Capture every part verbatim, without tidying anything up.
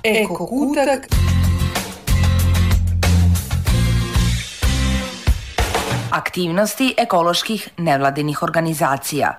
Eko kutak. Aktivnosti ekoloških nevladinih organizacija.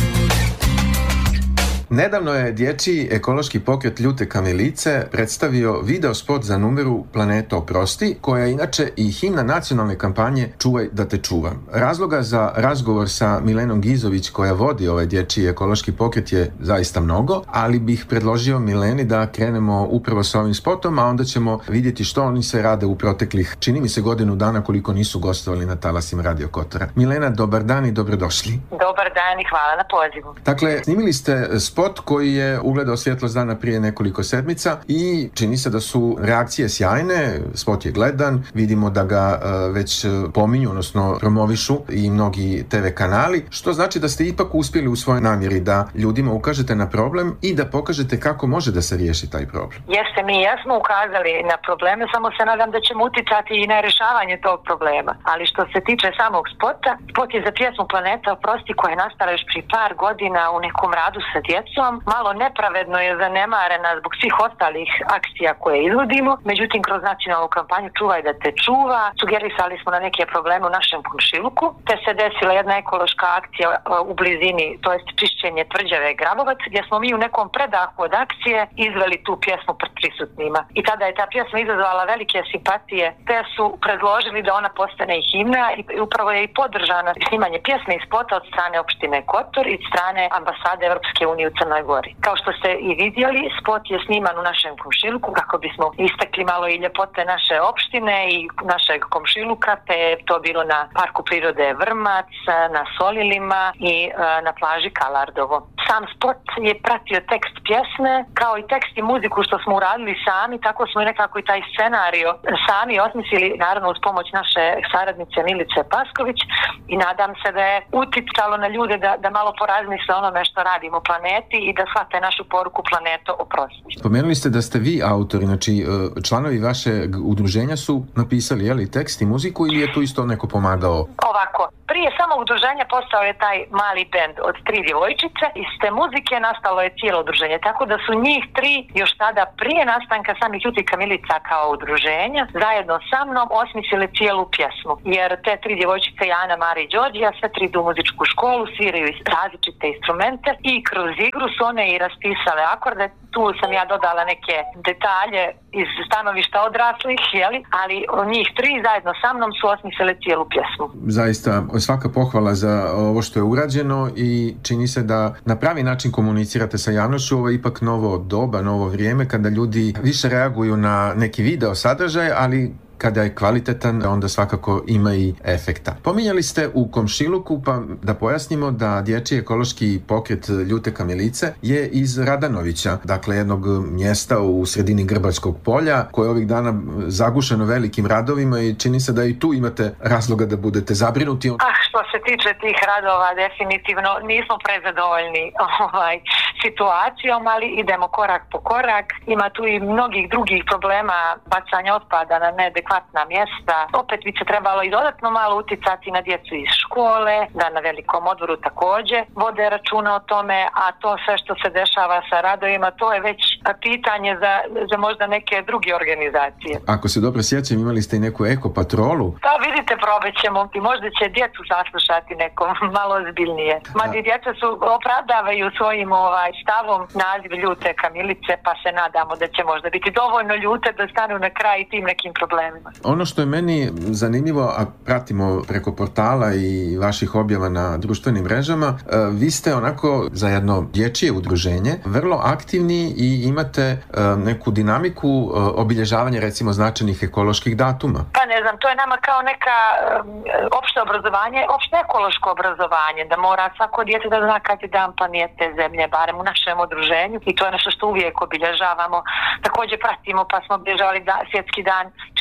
Nedavno je dječji ekološki pokret Ljute kamilice predstavio video spot za numeru Planeta oprosti, koja je inače i himna nacionalne kampanje Čuvaj da te čuvam. Razloga za razgovor sa Milenom Gizović, koja vodi ovaj dječji ekološki pokret, je zaista mnogo, ali bih predložio Mileni da krenemo upravo sa ovim spotom, a onda ćemo vidjeti što oni sve rade u proteklih, čini mi se, godinu dana koliko nisu gostovali na talasima Radio Kotora. Milena, dobar dan i dobrodošli. Dobar dan i hvala na pozivu. Dakle, snimili ste spot koji je ugledao svjetlost dana prije nekoliko sedmica i čini se da su reakcije sjajne, spot je gledan, vidimo da ga uh, već pominju, odnosno promovišu i mnogi te ve kanali, što znači da ste ipak uspjeli u svojoj namjeri da ljudima ukažete na problem i da pokažete kako može da se riješi taj problem. Jeste, mi jesmo ukazali na probleme, samo se nadam da ćemo uticati i na rješavanje tog problema. Ali što se tiče samog spota, spot je za pjesmu Planeta oprosti, koja je nastala još prije par godina u nekom radu sa djecom. Malo nepravedno je zanemarena zbog svih ostalih akcija koje izvodimo, međutim kroz nacionalnu kampanju Čuvaj da te čuva sugerisali smo na neke probleme u našem komšiluku, te se desila jedna ekološka akcija u blizini, to jest čišćenje tvrđave Grabovac, gdje smo mi u nekom predahu od akcije izveli tu pjesmu pred prisutnima. I tada je ta pjesma izazvala velike simpatije, te su predložili da ona postane i himna i upravo je i podržana snimanje pjesme i spota od strane opštine Kotor i od strane ambasade Europske unije u Crnoj Gori. Kao što ste i vidjeli, spot je sniman u našem komšiluku kako bismo istakli malo i ljepote naše opštine i našeg komšiluka, te je to bilo na Parku prirode Vrmac, na Solilima i e, na plaži Kalardovo. Sam spot je pratio tekst pjesme, kao i tekst i muziku što smo uradili sami, tako smo i nekako i taj scenario sami osmislili, naravno uz pomoć naše saradnice Milice Pasković, i nadam se da je uticalo na ljude da, da malo porazmisle onome što radimo planeti i da shvate našu poruku Planeto oprosti. Spomenuli ste da ste vi autori, znači članovi vašeg udruženja su napisali, je li, tekst i muziku, ili je tu isto neko pomagao? Ovako, prije samog udruženja postao je taj mali bend od tri djevojčice, iz te muzike nastalo je cijelo udruženje, tako da su njih tri još tada prije nastanka samih Ljutih kamilica kao udruženja zajedno sa mnom osmislili cijelu pjesmu, jer te tri djevojčice, Jana, Marija i Đorđija, sve tri idu u muzičku školu, sviraju različite instrumente i kroz igru su one i raspisale akorde. Tu sam ja dodala neke detalje iz stanovišta odraslih, jeli? Ali njih tri zajedno sa mnom su osmislili cijelu pjesmu. Zaista svaka pohvala za ovo što je urađeno i čini se da na pravi način komunicirate sa javnošću. Ovo je ipak novo doba, novo vrijeme kada ljudi više reaguju na neki video sadržaj, ali kada je kvalitetan, onda svakako ima i efekta. Pominjali ste u komšiluku, pa da pojasnimo da dječji ekološki pokret Ljute kamilice je iz Radanovića, dakle jednog mjesta u sredini Grbačkog polja, koje je ovih dana zagušeno velikim radovima i čini se da i tu imate razloga da budete zabrinuti. Ah, što se tiče tih radova, definitivno nismo prezadovoljni ovaj, situacijom, ali idemo korak po korak. Ima tu i mnogih drugih problema, bacanja otpada na neadekvatna mjesta. Opet bi se trebalo i dodatno malo uticati na djecu iz škole, da na velikom odvoru također vode računa o tome, a to sve što se dešava sa radovima, to je već pitanje za, za možda neke druge organizacije. Ako se dobro sjećam, imali ste i neku ekopatrolu. Da, vidite, probit ćemo i možda će djecu saslušati nekom malo ozbiljnije. Madi djeca su opravdavaju svojim ovaj, stavom naziv Ljute kamilice, pa se nadamo da će možda biti dovoljno ljute da stanu na kraj tim nekim problemima. Ono što je meni zanimljivo, a pratimo preko portala i vaših objava na društvenim mrežama, vi ste onako za jedno dječje udruženje vrlo aktivni i imate neku dinamiku obilježavanja recimo značajnih ekoloških datuma. Pa ne znam, to je nama kao neka opšte obrazovanje, opšte ekološko obrazovanje, da mora svako dijete da zna kad je dan planete Zemlje, barem u našem udruženju, i to je nešto što uvijek obilježavamo. Također pratimo, pa smo obilježavali da, svjetski dan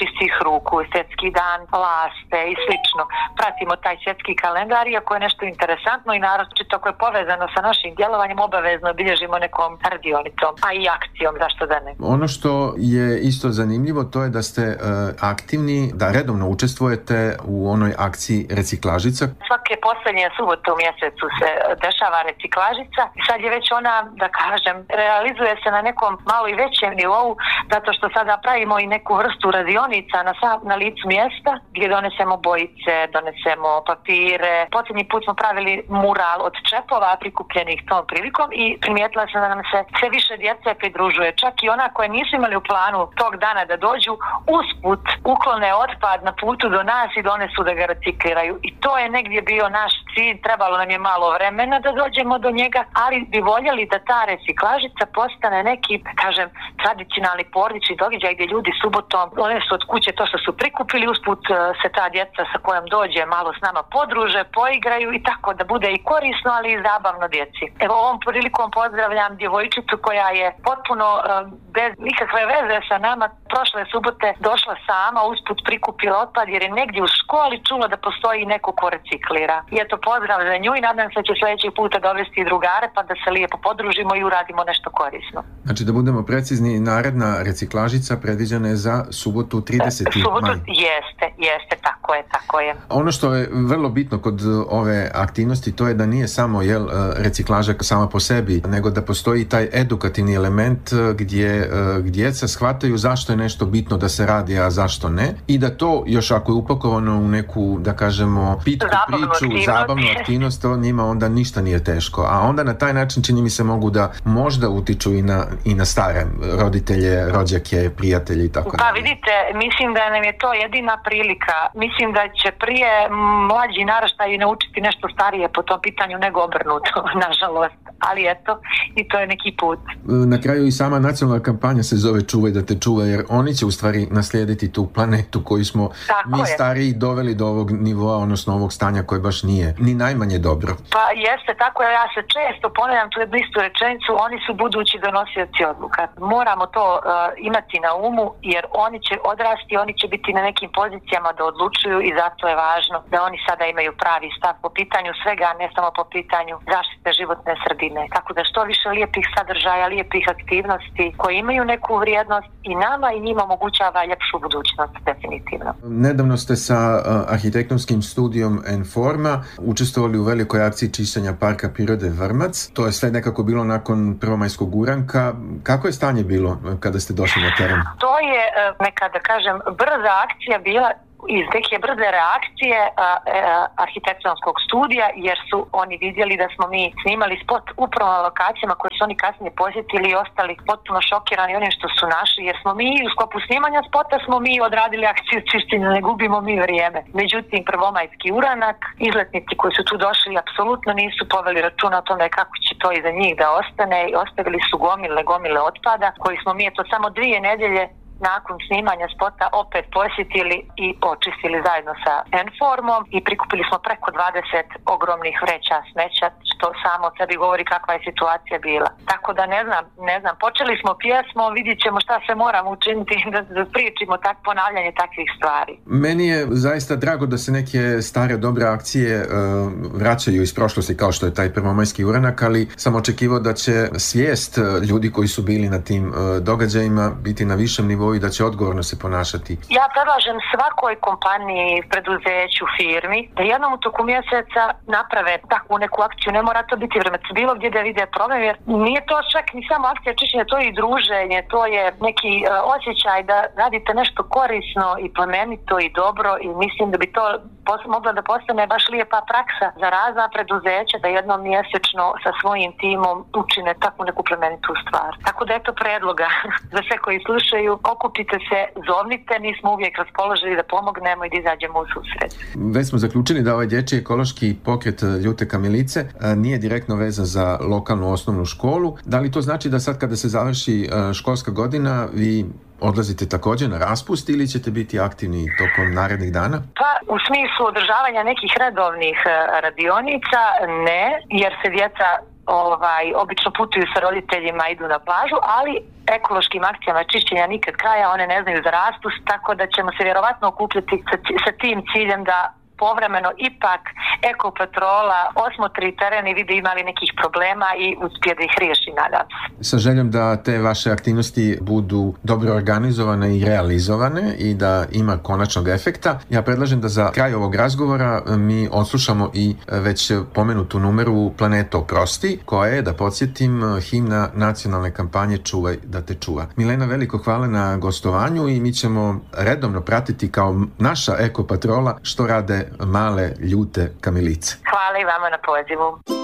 čistih ruku, svjetski dan laste i slično. Pratimo taj svjetski kalendar, iako je nešto interesantno i naročito ako je povezano sa našim djelovanjem, obavezno bilježimo nekom radionicom, a i akcijom, zašto da ne. Ono što je isto zanimljivo, to je da ste uh, aktivni, da redovno učestvujete u onoj akciji reciklažica. Svake posljednje subote u mjesecu se dešava reciklažica i sad je već ona, da kažem, realizuje se na nekom malo i većem nivou, zato što sada pravimo i neku vrstu radionica na, na licu mjesta, gdje donesemo bojice, donesemo papire. Posljednji put smo pravili mural od čepova prikupljenih tom prilikom i primijetila sam da nam se sve više djece pridružuje. Čak i ona koje nisu imali u planu tog dana da dođu, usput uklone otpad na putu do nas i donesu da ga recikliraju. I to je negdje bio naš cilj, trebalo nam je malo vremena da dođemo do njega, ali bi voljeli da ta reciklažica postane neki, kažem, tradicionalni porodični događaj gdje ljudi subotom donesu od kuće to što su prikupili, usput se ta djeca sa kojom dođe malo s nama podruže, poigraju i tako da bude i korisno, ali i zabavno djeci. Evo ovom prilikom pozdravljam djevojčicu koja je potpuno bez nikakve veze sa nama prošle subote došla sama, usput prikupila otpad jer je negdje u školi čula da postoji neko ko reciklira. I eto pozdrav za nju i nadam se da će sljedećeg puta dovesti i drugare pa da se lijepo podružimo i uradimo nešto korisno. Znači da budemo precizni, naredna reciklažica predviđena je za subotu trideseti maj. Jeste, jeste, tako je, tako je. Ono što je vrlo bitno kod ove aktivnosti to je da nije samo jel, reciklaža sama po sebi, nego da postoji taj edukativni element gdje, gdje djeca shvataju zašto je nešto bitno da se radi, a zašto ne. I da to još ako je upakovano u neku, da kažemo, pitku zabavnu priču, aktivnost. zabavnu aktivnost, to njima onda ništa nije teško. A onda na taj način čini mi se mogu da možda utiču i na, i na stare roditelje, rođake, prijatelje i tako Pa dalje. vidite, mislim da nam je to jedina prilika. Mislim da će prije mlađi naraštaji naučiti nešto starije po tom pitanju nego obrnuto, nažalost. Ali eto, i to je neki put. Na kraju i sama nacionalna kampanja se zove Čuvaj da te čuva, jer oni će u stvari naslijediti tu planetu koju smo tako mi je. stariji doveli do ovog nivoa, odnosno ovog stanja koje baš nije ni najmanje dobro. Pa jeste, tako je, ja se često ponavljam tu jednu istu rečenicu, oni su budući donosioci odluka. Moramo to uh, imati na umu, jer oni će odrasti, oni će biti na nekim pozicijama da odlučuju i zato je važno da oni sada imaju pravi stav po pitanju svega, ne samo po pitanju zaštite životne sredine. Tako da što više lijepih sadržaja, lijepih aktivnosti koje imaju neku vrijednost i nama i njima omogućava ljepšu budućnost, definitivno. Nedavno ste sa uh, arhitektonskim studijom Enforma učestvovali u velikoj akciji čišćenja Parka prirode Vrmac. To je sve nekako bilo nakon prvomajskog uranka. Kako je stanje bilo kada ste došli na teren? To je, neka da kažem, brza akcija bila iz neke brze reakcije a, a, arhitektonskog studija, jer su oni vidjeli da smo mi snimali spot upravo na lokacijama koje su oni kasnije posjetili i ostali potpuno šokirani onim što su našli, jer smo mi u sklopu snimanja spota smo mi odradili akciju čišćenja, ne gubimo mi vrijeme. Međutim, prvomajski uranak, izletnici koji su tu došli apsolutno nisu poveli računa o tome kako će to iza njih da ostane i ostavili su gomile, gomile otpada koji smo mi eto samo dvije nedjelje nakon snimanja spota opet posjetili i očistili zajedno sa Enformom i prikupili smo preko dvadeset ogromnih vreća smeća, što samo o sebi govori kakva je situacija bila. Tako da ne znam, ne znam, počeli smo pjesmom, vidjet ćemo šta se moramo učiniti da, da pričimo tak ponavljanje takvih stvari. Meni je zaista drago da se neke stare dobre akcije uh, vraćaju iz prošlosti kao što je taj prvomajski uranak, ali sam očekivao da će svijest ljudi koji su bili na tim uh, događajima biti na višem nivou i da će odgovorno se ponašati. Ja predlažem svakoj kompaniji, preduzeću, firmi da jednom u toku mjeseca naprave takvu neku akciju. Ne mora to biti Vrmac, bilo gdje da vide problem, jer nije to čak ni samo akcija čišćenja, to je i druženje, to je neki uh, osjećaj da radite nešto korisno i plemenito i dobro i mislim da bi to pos- mogla da postane baš lijepa praksa za razna preduzeća da jednom mjesečno sa svojim timom učine takvu neku plemenitu stvar. Tako da eto predloga za sve koji slušaju, okupite se, zovnite, mi smo uvijek raspoloženi da pomognemo i da izađemo u susret. Već smo zaključili da ovaj dječji ekološki pokret Ljute kamilice nije direktno vezan za lokalnu osnovnu školu. Da li to znači da sad kada se završi školska godina vi odlazite također na raspust ili ćete biti aktivni tokom narednih dana? Pa u smislu održavanja nekih redovnih radionica ne, jer se djeca ovaj, obično putuju sa roditeljima, idu na plažu, ali ekološkim akcijama čišćenja nikad kraja, one ne znaju za raspust, tako da ćemo se vjerovatno okupljati sa, sa tim ciljem da povremeno ipak Ekopatrola osmotri teren i vidi imali nekih problema i uspije da ih riješi, nadam se. Sa željom da te vaše aktivnosti budu dobro organizovane i realizovane i da ima konačnog efekta, ja predlažem da za kraj ovog razgovora mi odslušamo i već pomenutu numeru Planeta oprosti, koja je, da podsjetim, himna nacionalne kampanje Čuvaj da te čuva. Milena, veliko hvala na gostovanju i mi ćemo redovno pratiti kao naša Ekopatrola što rade male ljute kamilice. Hvala i vama na pozivu.